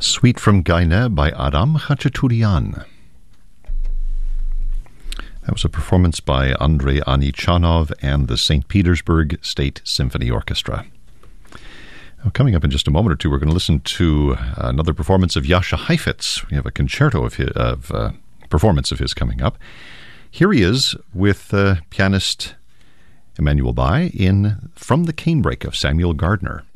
Suite from Gaine by Aram Khachaturian. That was a performance by Andrei Anichanov and the St. Petersburg State Symphony Orchestra. Now, coming up in just a moment or two, we're going to listen to another performance of Jascha Heifetz. We have a concerto of performance of his coming up. Here he is with pianist Emanuel Bai in From the Canebrake of Samuel Gardner.